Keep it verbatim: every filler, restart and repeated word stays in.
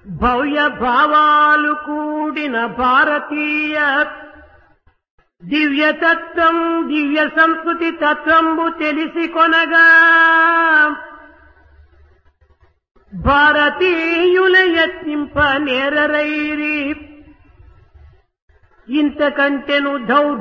భవ్య భావాలు కూడిన భారతీయ దివ్య తత్వం దివ్య సంస్కృతి తత్వంబు తెలిసి కొనగా భారతీయుల యత్నింప నేరరైరి ఇంతకంటెను దౌ